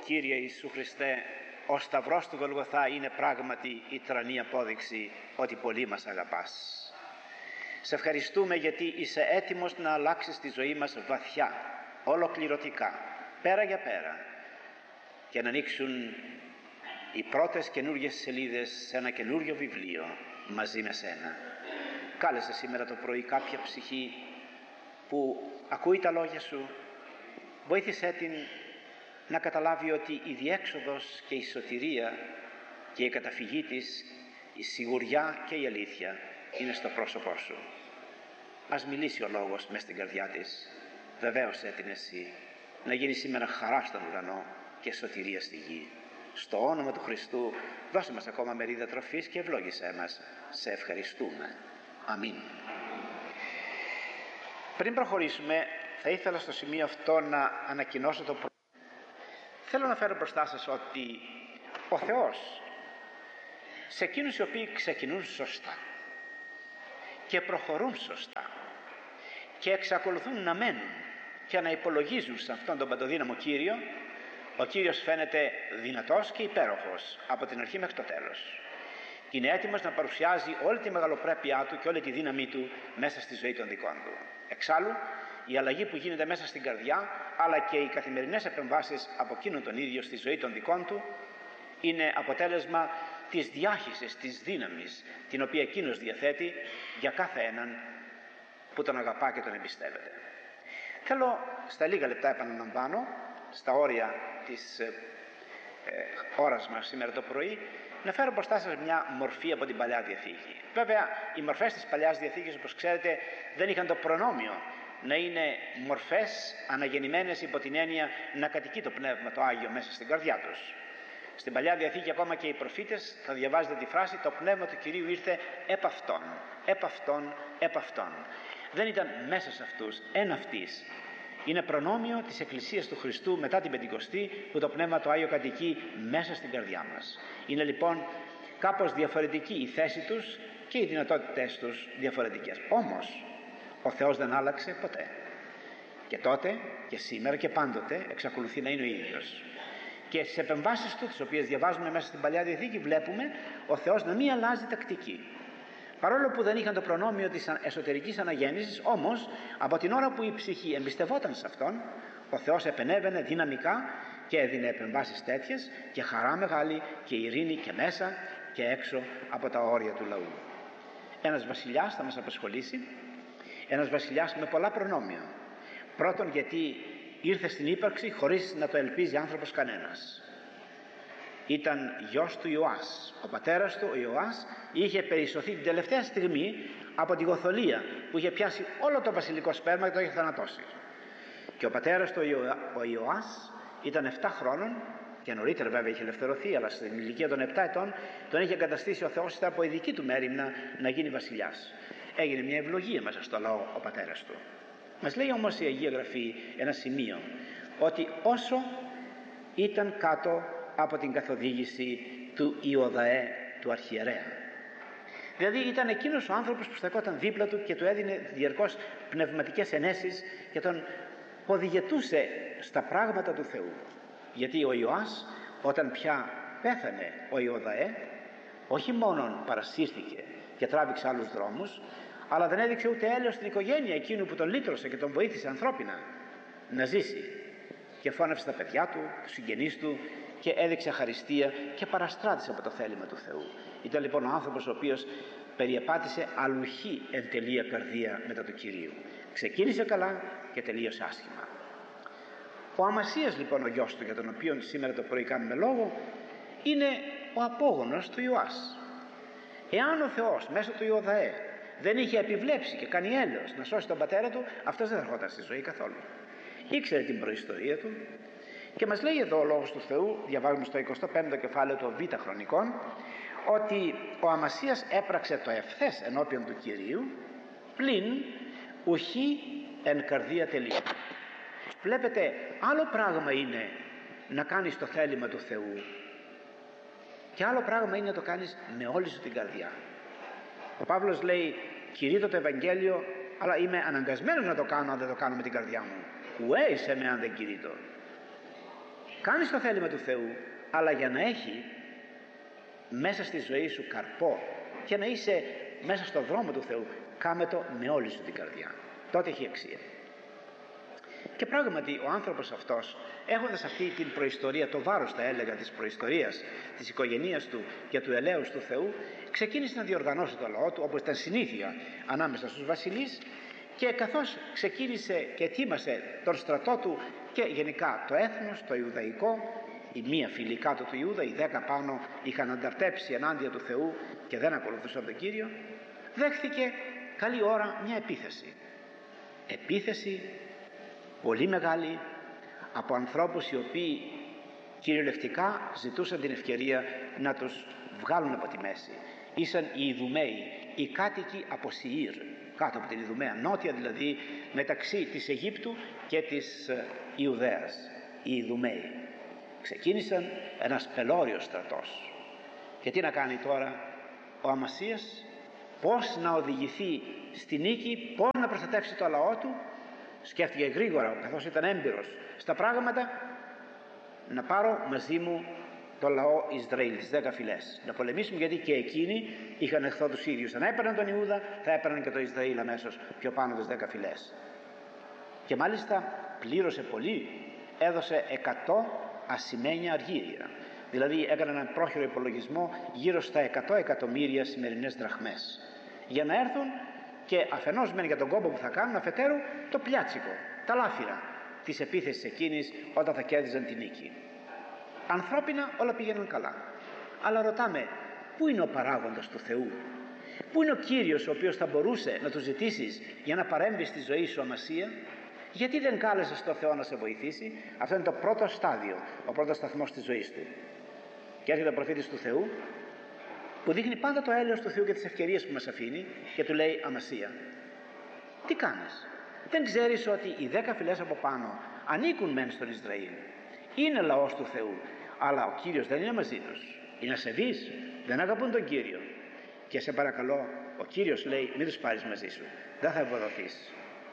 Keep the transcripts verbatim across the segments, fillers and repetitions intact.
Κύριε Ιησού Χριστέ, ο σταυρός του Γολγοθά είναι πράγματι η τρανή απόδειξη ότι πολύ μας αγαπάς. Σε ευχαριστούμε γιατί είσαι έτοιμος να αλλάξεις τη ζωή μας βαθιά, ολοκληρωτικά, πέρα για πέρα, και να ανοίξουν οι πρώτες καινούργιες σελίδες σε ένα καινούριο βιβλίο μαζί με σένα. Κάλεσε σήμερα το πρωί κάποια ψυχή που ακούει τα λόγια σου, βοήθησέ την να καταλάβει ότι η διέξοδος και η σωτηρία και η καταφυγή της, η σιγουριά και η αλήθεια είναι στο πρόσωπό σου. Ας μιλήσει ο λόγος μες στην καρδιά της. Βεβαίωσέ την εσύ να γίνει σήμερα χαρά στον ουρανό και σωτηρία στη γη. Στο όνομα του Χριστού δώσε μας ακόμα μερίδα τροφής και ευλόγησέ μας. Σε ευχαριστούμε. Αμήν. Πριν προχωρήσουμε, θα ήθελα στο σημείο αυτό να ανακοινώσω το προ... Θέλω να φέρω μπροστά σας ότι ο Θεός σε εκείνους οι οποίοι ξεκινούν σωστά και προχωρούν σωστά και εξακολουθούν να μένουν και να υπολογίζουν σε αυτόν τον παντοδύναμο Κύριο, ο Κύριος φαίνεται δυνατός και υπέροχος από την αρχή μέχρι το τέλος. Και είναι έτοιμος να παρουσιάζει όλη τη μεγαλοπρέπειά του και όλη τη δύναμή του μέσα στη ζωή των δικών του. Εξάλλου, η αλλαγή που γίνεται μέσα στην καρδιά, αλλά και οι καθημερινές επεμβάσεις από εκείνον τον ίδιο στη ζωή των δικών του, είναι αποτέλεσμα της διάχυσης, της δύναμης, την οποία εκείνος διαθέτει για κάθε έναν που τον αγαπά και τον εμπιστεύεται. Θέλω στα λίγα λεπτά, επαναλαμβάνω, στα όρια της ε, ε, ώρας μας σήμερα το πρωί, να φέρω μπροστά σας μια μορφή από την Παλιά Διαθήκη. Βέβαια, οι μορφές της Παλιάς Διαθήκης, όπως ξέρετε, δεν είχαν το προνόμιο να είναι μορφές αναγεννημένες υπό την έννοια να κατοικεί το Πνεύμα το Άγιο μέσα στην καρδιά τους. Στην Παλιά Διαθήκη ακόμα και οι προφήτες θα διαβάζετε τη φράση «Το Πνεύμα του Κυρίου ήρθε επ' αυτόν, επ' αυτόν, επ' αυτόν». Δεν ήταν μέσα σε αυτούς, εν αυτής. Είναι προνόμιο της Εκκλησίας του Χριστού μετά την Πεντηκοστή, που το Πνεύμα το Άγιο κατοικεί μέσα στην καρδιά μας. Είναι λοιπόν κάπως διαφορετική η θέση τους και οι δυνατότητες τους διαφορετικές. Όμως ο Θεός δεν άλλαξε ποτέ. Και τότε και σήμερα και πάντοτε εξακολουθεί να είναι ο ίδιος. Και στις επεμβάσεις του, τις οποίες διαβάζουμε μέσα στην Παλιά Διαθήκη, βλέπουμε ο Θεός να μην αλλάζει τακτική. Παρόλο που δεν είχαν το προνόμιο της εσωτερικής αναγέννησης, όμως από την ώρα που η ψυχή εμπιστευόταν σε Αυτόν, ο Θεός επενέβαινε δυναμικά και έδινε επεμβάσεις τέτοιες και χαρά μεγάλη και ειρήνη και μέσα και έξω από τα όρια του λαού. Ένας βασιλιάς θα μας απασχολήσει, ένας βασιλιάς με πολλά προνόμια. Πρώτον, γιατί ήρθε στην ύπαρξη χωρίς να το ελπίζει άνθρωπος κανένας. Ήταν γιος του Ιωάς. Ο πατέρας του, ο Ιωάς, είχε περισσωθεί την τελευταία στιγμή από τη Γοθολία που είχε πιάσει όλο το βασιλικό σπέρμα και το είχε θανατώσει. Και ο πατέρας του, ο Ιωάς, ήταν επτά χρόνων και νωρίτερα βέβαια είχε ελευθερωθεί, αλλά στην ηλικία των επτά ετών τον είχε εγκαταστήσει ο Θεός από ειδική του μέριμνα να γίνει βασιλιάς. Έγινε μια ευλογία μέσα στο λαό ο πατέρας του. Μας λέει όμως η Αγία Γραφή ένα σημείο, ότι όσο ήταν κάτω από την καθοδήγηση του Ιωδαέ, του αρχιερέα, δηλαδή ήταν εκείνος ο άνθρωπος που στεκόταν δίπλα του και του έδινε διαρκώς πνευματικές ενέσεις και τον οδηγετούσε στα πράγματα του Θεού. Γιατί ο Ιωάς, όταν πια πέθανε ο Ιωδαέ, όχι μόνον παρασύρθηκε και τράβηξε άλλους δρόμους, αλλά δεν έδειξε ούτε έλεος στην οικογένεια εκείνου που τον λύτρωσε και τον βοήθησε ανθρώπινα να ζήσει. Και φώνευσε τα παιδιά του, τους συγγενείς του και έδειξε αχαριστία και παραστράτησε από το θέλημα του Θεού. Ήταν λοιπόν ο άνθρωπος ο οποίος περιεπάτησε αλουχή εν τελεία καρδία μετά του Κυρίου. Ξεκίνησε καλά και τελείωσε άσχημα. Ο Αμασίας λοιπόν, ο γιος του, για τον οποίο σήμερα το πρωί κάνουμε λόγο, είναι ο απόγονος του Ιωάς. Εάν ο Θεός μέσω του Ιωδαέ δεν είχε επιβλέψει και κάνει έλεος να σώσει τον πατέρα του, αυτός δεν θα ερχόταν στη ζωή καθόλου. Ήξερε την προϊστορία του και μας λέει εδώ ο Λόγος του Θεού, διαβάζουμε στο εικοστό πέμπτο κεφάλαιο των Β' Χρονικών, ότι ο Αμασίας έπραξε το ευθές ενώπιον του Κυρίου, πλην ουχή εν καρδία τελείω. Βλέπετε, άλλο πράγμα είναι να κάνεις το θέλημα του Θεού και άλλο πράγμα είναι να το κάνεις με όλη σου την καρδιά. Ο Παύλος λέει, κηρύττω το Ευαγγέλιο, αλλά είμαι αναγκασμένος να το κάνω αν δεν το κάνω με την καρδιά μου. Ουέ είσαι με αν δεν κηρύττω. κάνεις το θέλημα του Θεού, αλλά για να έχει μέσα στη ζωή σου καρπό και να είσαι μέσα στον δρόμο του Θεού, κάμε το με όλη σου την καρδιά. Τότε έχει αξία. Και πράγματι ο άνθρωπος αυτός, έχοντας αυτή την προϊστορία, το βάρος θα έλεγα της προϊστορίας της οικογένειας του και του ελέους του Θεού, ξεκίνησε να διοργανώσει το λαό του όπως ήταν συνήθεια ανάμεσα στους βασιλείς, και καθώς ξεκίνησε και ετοίμασε τον στρατό του και γενικά το έθνος, το Ιουδαϊκό, η μία φυλή κάτω του Ιούδα, οι δέκα πάνω είχαν ανταρτέψει ενάντια του Θεού και δεν ακολουθούσαν τον Κύριο, δέχθηκε καλή ώρα μια επίθεση. Επίθεση πολύ μεγάλη από ανθρώπους οι οποίοι κυριολεκτικά ζητούσαν την ευκαιρία να τους βγάλουν από τη μέση. Ήσαν οι Ιδουμαίοι, οι κάτοικοι από Σιήρ, κάτω από την Ιδουμαία, νότια δηλαδή μεταξύ της Αιγύπτου και της Ιουδαίας, οι Ιδουμαίοι. Ξεκίνησαν ένας πελώριος στρατός. Και τι να κάνει τώρα ο Αμασίας? Πώς να οδηγηθεί στη νίκη, πώς να προστατεύσει το λαό του? Σκέφτηκε γρήγορα, καθώς ήταν έμπειρος στα πράγματα, να πάρω μαζί μου το λαό Ισραήλ, τις δέκα φυλές, να πολεμήσουμε, γιατί και εκείνοι είχαν εχθρό τους ίδιους. Αν έπαιρναν τον Ιούδα, θα έπαιρναν και το Ισραήλ αμέσως πιο πάνω τις δέκα φυλές. Και μάλιστα πλήρωσε πολύ, έδωσε εκατό ασημένια αργύρια. Δηλαδή έκανε έναν πρόχειρο υπολογισμό γύρω στα εκατό εκατομμύρια σημερινές δραχμές, για να έρθουν και αφενός μεν για τον κόπο που θα κάνουν, αφετέρου το πλιάτσικο, τα λάφυρα της επίθεσης εκείνης όταν θα κέρδιζαν την νίκη. Ανθρώπινα όλα πήγαιναν καλά, αλλά ρωτάμε, πού είναι ο παράγοντας του Θεού? Πού είναι ο Κύριος ο οποίος θα μπορούσε να του ζητήσεις για να παρέμβει στη ζωή σου, Αμασία? Γιατί δεν κάλεσες τον Θεό να σε βοηθήσει? Αυτό είναι το πρώτο στάδιο, ο πρώτος σταθμός της ζωής του. Και έρχεται ο προφήτης του Θεού, που δείχνει πάντα το έλεος του Θεού και τις ευκαιρίες που μας αφήνει, και του λέει, Αμασία, τι κάνεις? Δεν ξέρεις ότι οι δέκα φυλές από πάνω ανήκουν μεν στον Ισραήλ, είναι λαός του Θεού, αλλά ο Κύριος δεν είναι μαζί τους, είναι ασεβείς, δεν αγαπούν τον Κύριο, και σε παρακαλώ, ο Κύριος λέει, μην τους πάρεις μαζί σου, δεν θα ευοδοθείς.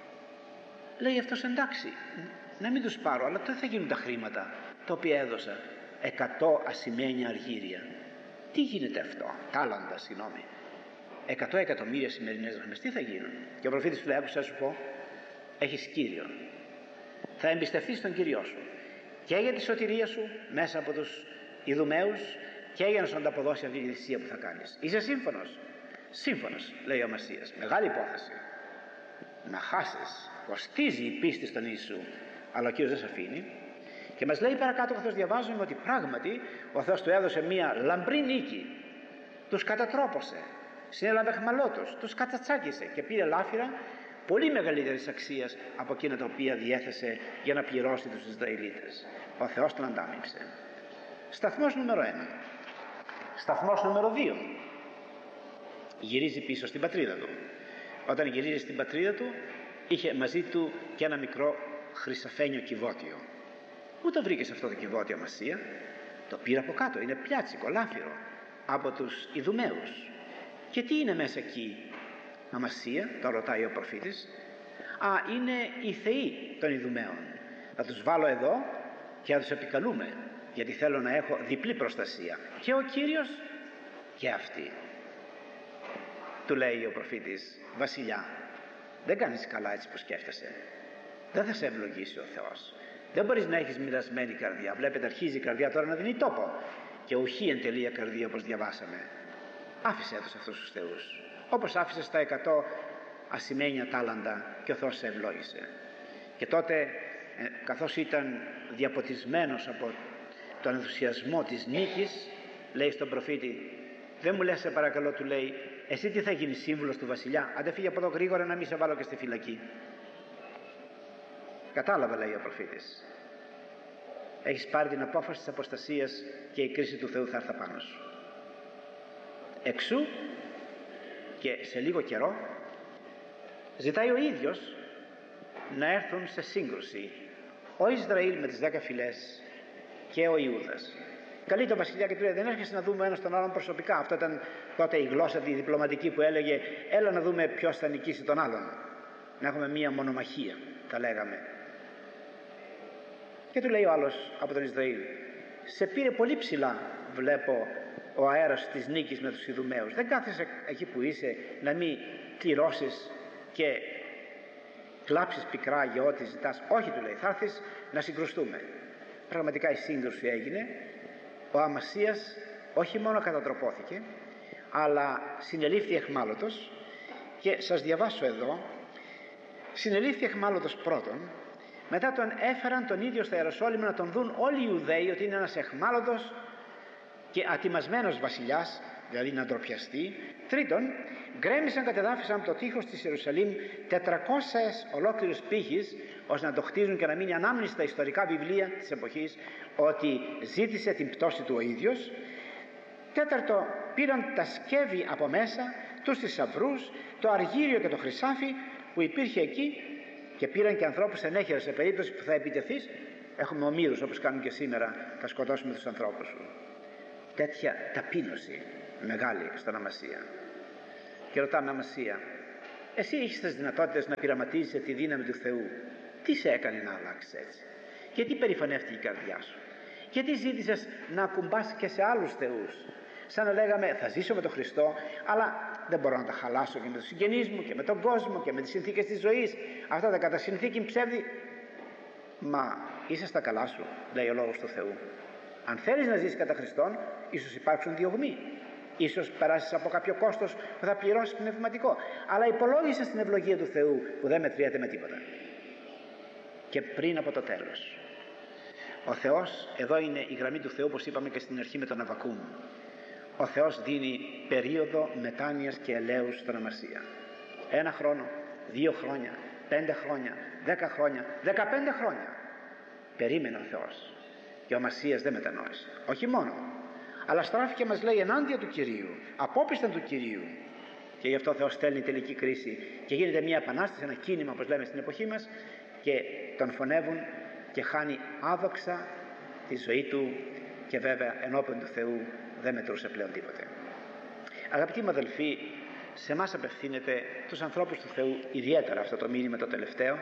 Λέει αυτός, εντάξει, να μην τους πάρω, αλλά τότε θα γίνουν τα χρήματα τα οποία έδωσα, εκατό ασημένια αργύρια. Τι γίνεται αυτό? Τάλαντα, συγγνώμη. εκατό εκατομμύρια σημερινές δραχμές, τι θα γίνουν? Και ο προφήτης του λέει, άκουσα, σου πω, έχεις Κύριο. Θα εμπιστευτείς τον Κύριό σου και για τη σωτηρία σου μέσα από τους Ιδουμαίους και για να σου ανταποδώσει αυτή τη θυσία που θα κάνεις. Είσαι σύμφωνος? Σύμφωνος, λέει ο Αμασίας. Μεγάλη υπόθεση. Να χάσεις. Κοστίζει η πίστη στον Ιησού, αλλά ο Κύριος δεν σε αφήνει. Και μας λέει παρακάτω, καθώς διαβάζουμε, ότι πράγματι ο Θεός του έδωσε μία λαμπρή νίκη. Τους κατατρόπωσε, συνέλαβε αιχμαλώτους, τους κατσατσάκισε και πήρε λάφυρα πολύ μεγαλύτερης αξίας από εκείνα τα οποία διέθεσε για να πληρώσει τους Ισραηλίτες. Ο Θεός τον αντάμιψε. Σταθμός νούμερο ένα. Σταθμός νούμερο δύο. Γυρίζει πίσω στην πατρίδα του. Όταν γυρίζει στην πατρίδα του, είχε μαζί του και ένα μικρό χρυσαφένιο κυβότιο. Πού το βρήκες αυτό το κυβότιο, Αμασία? Το πήρε από κάτω, είναι πλιάτσικο, λάφυρο, από τους Ιδουμαίους. Και τι είναι μέσα εκεί, Αμασία? Το ρωτάει ο προφήτης. Α, είναι οι θεοί των Ιδουμαίων. Θα τους βάλω εδώ και θα τους επικαλούμε, γιατί θέλω να έχω διπλή προστασία, και ο Κύριος και αυτοί. Του λέει ο προφήτης, βασιλιά, δεν κάνεις καλά έτσι που σκέφτεσαι. Δεν θα σε ευλογήσει ο Θεός. Δεν μπορείς να έχεις μοιρασμένη καρδιά. Βλέπετε, αρχίζει η καρδιά τώρα να δίνει τόπο. Και ουχή εν τελεία καρδία, όπως διαβάσαμε. Άφησε τους αυτούς τους θεούς. Όπως άφησε τα εκατό ασημένια τάλαντα και ο Θεός σε ευλόγησε. Και τότε, ε, καθώς ήταν διαποτισμένος από τον ενθουσιασμό της νίκης, λέει στον προφήτη, δεν μου λες, σε παρακαλώ, του λέει, εσύ τι θα γίνεις, σύμβουλος του βασιλιά? Άντε φύγε από εδώ γρήγορα, να μην σε βάλω και στη φυλακή. Κατάλαβα, λέει ο προφήτης. Έχεις πάρει την απόφαση της αποστασίας και η κρίση του Θεού θα έρθει πάνω σου. Εξού και σε λίγο καιρό ζητάει ο ίδιος να έρθουν σε σύγκρουση ο Ισραήλ με τις δέκα φυλές και ο Ιούδας. Καλεί τον βασιλιά και του λέει, δεν έρχεσαι να δούμε ένας τον άλλον προσωπικά? Αυτό ήταν τότε η γλώσσα τη διπλωματική που έλεγε, έλα να δούμε ποιος θα νικήσει τον άλλον. Να έχουμε μία μονομαχία, τα λέγαμε. Και του λέει ο άλλος από τον Ισραήλ: σε πήρε πολύ ψηλά, βλέπω, ο αέρας της νίκης με τους Ιδουμαίους. Δεν κάθεσαι εκεί που είσαι να μην κληρώσεις και κλάψεις πικρά για ό,τι ζητάς? Όχι, του λέει, θα έρθεις να συγκρουστούμε. Πραγματικά η σύγκρουση έγινε. Ο Αμασίας όχι μόνο κατατροπώθηκε, αλλά συνελήφθη αιχμάλωτος. Και σας διαβάσω εδώ: συνελήφθη αιχμάλωτος πρώτον, μετά τον έφεραν τον ίδιο στα Ιεροσόλυμα να τον δουν όλοι οι Ιουδαίοι ότι είναι ένας αιχμάλωτος και ατιμασμένος βασιλιάς, δηλαδή να ντροπιαστεί. Τρίτον, γκρέμισαν, κατεδάφισαν από το τείχος της Ιερουσαλήμ τετρακόσιες ολόκληρους πύχης, ώστε να το χτίζουν και να μείνει ανάμνηση στα ιστορικά βιβλία της εποχής ότι ζήτησε την πτώση του ο ίδιος. Τέταρτο, πήραν τα σκεύη από μέσα, τους θησαυρούς, το αργύριο και το χρυσάφι που υπήρχε εκεί, και πήραν και ανθρώπους ενέχειρα σε περίπτωση που θα επιτεθείς. Έχουμε ομήρους όπως κάνουν και σήμερα, θα σκοτώσουμε τους ανθρώπους σου. Τέτοια ταπείνωση μεγάλη στον Αμασία. Και ρωτάμε: Αμασία, εσύ έχεις τις δυνατότητες να πειραματίζεις τη δύναμη του Θεού, τι σε έκανε να αλλάξεις έτσι? Γιατί περηφανεύτηκε η καρδιά σου? Γιατί ζήτησες να ακουμπάς και σε άλλους θεούς? Σαν να λέγαμε: θα ζήσω με τον Χριστό, αλλά δεν μπορώ να τα χαλάσω και με τους συγγενείς μου και με τον κόσμο και με τις συνθήκες της ζωής. Αυτά τα κατά συνθήκη ψεύδι. Μα είσαι στα καλά σου, λέει ο λόγος του Θεού. Αν θέλεις να ζήσεις κατά Χριστόν, ίσως υπάρξουν διωγμοί, ίσως περάσεις από κάποιο κόστος που θα πληρώσεις πνευματικό, αλλά υπολόγισε στην ευλογία του Θεού που δεν μετριέται με τίποτα. Και πριν από το τέλος, ο Θεός, εδώ είναι η γραμμή του Θεού, όπως είπαμε και στην αρχή με τον Αββακούμ. Ο Θεός δίνει περίοδο μετάνοιας και ελέους στον Αμασία. Ένα χρόνο, δύο χρόνια, πέντε χρόνια, δέκα χρόνια, δεκαπέντε χρόνια. Περίμενε ο Θεός. Και ο Αμασίας δεν μετανόησε. Όχι μόνο, αλλά στράφηκε, μας λέει, ενάντια του Κυρίου, απόπισταν του Κυρίου. Και γι' αυτό ο Θεός στέλνει τελική κρίση και γίνεται μια επανάσταση, ένα κίνημα όπως λέμε στην εποχή μας, και τον φωνεύουν και χάνει άδοξα τη ζωή του, και βέβαια ενώπιον του Θεού δεν μετρούσε πλέον τίποτε. Αγαπητοί μου αδελφοί, σε εμάς απευθύνεται, τους ανθρώπους του Θεού, ιδιαίτερα αυτό το μήνυμα το τελευταίο.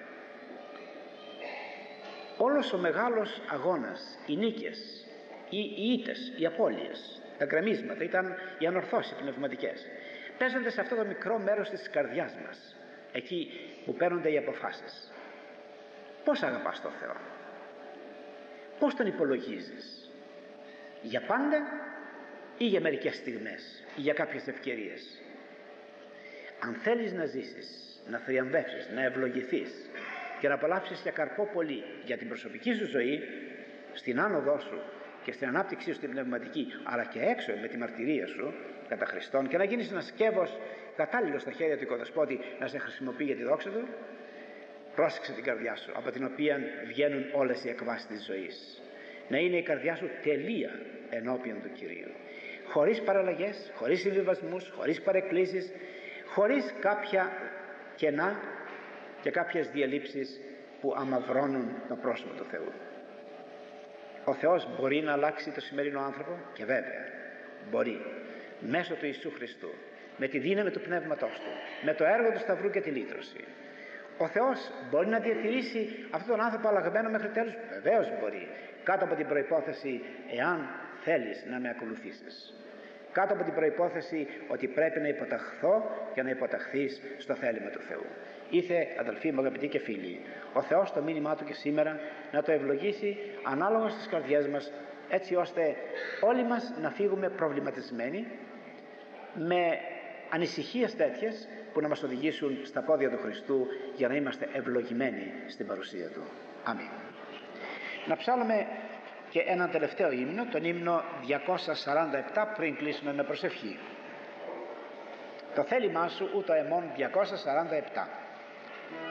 Όλος ο μεγάλος αγώνας, οι νίκες, οι ήττες, οι απώλειες, τα γκρεμίσματα, ήταν οι ανορθώσεις πνευματικές, παίζονται σε αυτό το μικρό μέρος της καρδιάς μας, εκεί που παίρνονται οι αποφάσεις. Πώς αγαπάς τον Θεό? Πώς τον υπολογίζεις? Για πάντα ή για μερικές στιγμές ή για κάποιες ευκαιρίες? Αν θέλεις να ζήσεις, να θριαμβεύσεις, να ευλογηθείς και να απολαύσεις για καρπό πολύ για την προσωπική σου ζωή, στην άνοδό σου και στην ανάπτυξή σου την πνευματική, αλλά και έξω με τη μαρτυρία σου κατά Χριστόν, και να γίνεις ένας σκεύος κατάλληλο στα χέρια του οικοδεσπότη να σε χρησιμοποιεί για τη δόξα του, πρόσεξε την καρδιά σου, από την οποία βγαίνουν όλες οι εκβάσεις της ζωής. Να είναι η καρδιά σου τελεία ενώπιον του Κυρίου, χωρίς παραλλαγές, χωρίς συμβιβασμούς, χωρίς παρεκκλήσεις, χωρίς κάποια κενά και κάποιες διαλήψεις που αμαυρώνουν το πρόσωπο του Θεού. Ο Θεός μπορεί να αλλάξει το σημερινό άνθρωπο, και βέβαια μπορεί, μέσω του Ιησού Χριστού, με τη δύναμη του Πνεύματός Του, με το έργο του Σταυρού και τη λύτρωση. Ο Θεός μπορεί να διατηρήσει αυτόν τον άνθρωπο αλλαγμένο μέχρι τέλους. Βεβαίως μπορεί, κάτω από την προϋπόθεση εάν θέλεις να με ακολουθήσεις, κάτω από την προϋπόθεση ότι πρέπει να υποταχθώ και να υποταχθείς στο θέλημα του Θεού. Ήθε, αδελφοί μου, αγαπητοί και φίλοι, ο Θεός το μήνυμά Του και σήμερα να το ευλογήσει ανάλογα στις καρδιές μας, έτσι ώστε όλοι μας να φύγουμε προβληματισμένοι, με ανησυχίες τέτοιες που να μας οδηγήσουν στα πόδια του Χριστού, για να είμαστε ευλογημένοι στην παρουσία Του. Αμήν. Να ψάλουμε και έναν τελευταίο ύμνο, τον ύμνο διακόσια σαράντα επτά, πριν κλείσουμε με προσευχή. Το θέλημά σου ούτω εμών διακόσια σαράντα επτά.